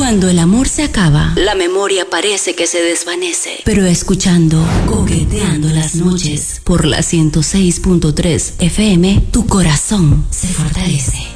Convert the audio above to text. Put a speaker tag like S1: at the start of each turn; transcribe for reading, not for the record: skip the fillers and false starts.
S1: Cuando el amor se acaba, la memoria parece que se desvanece. Pero escuchando Coqueteando las Noches por la 106.3 FM, tu corazón se fortalece.